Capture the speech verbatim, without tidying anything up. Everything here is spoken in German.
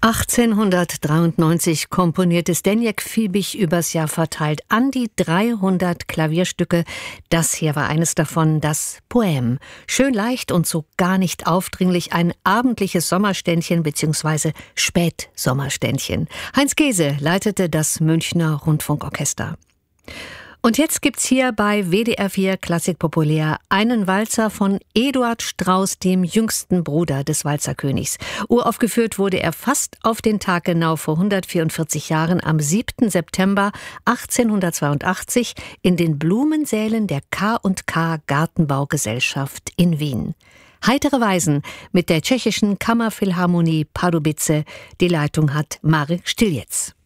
achtzehnhundertdreiundneunzig komponierte Zdeněk Fiebig übers Jahr verteilt an die dreihundert Klavierstücke. Das hier war eines davon, das Poème. Schön leicht und so gar nicht aufdringlich, ein abendliches Sommerständchen bzw. Spätsommerständchen. Heinz Gese leitete das Münchner Rundfunkorchester. Und jetzt gibt's hier bei W D R vier Klassik Populär einen Walzer von Eduard Strauss, dem jüngsten Bruder des Walzerkönigs. Uraufgeführt wurde er fast auf den Tag genau vor hundertvierundvierzig Jahren am siebten September achtzehnhundertzweiundachtzig in den Blumensälen der K und K Gartenbaugesellschaft in Wien. Heitere Weisen mit der tschechischen Kammerphilharmonie Pardubice. Die Leitung hat Marek Štiljec.